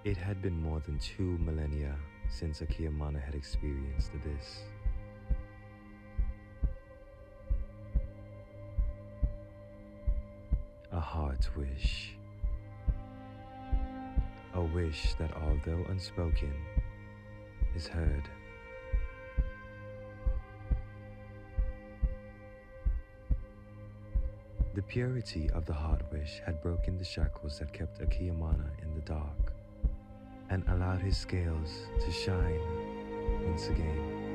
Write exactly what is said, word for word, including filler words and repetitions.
It had been more than two millennia since Akiyamana had experienced this. A heart wish. A wish that, although unspoken, is heard. The purity of the heart wish had broken the shackles that kept Akiyamana in the dark and allowed his scales to shine once again.